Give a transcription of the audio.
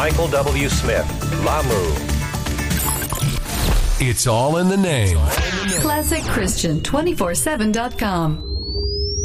Michael W. Smith, Lamu. It's all in the name. ClassicChristian247.com.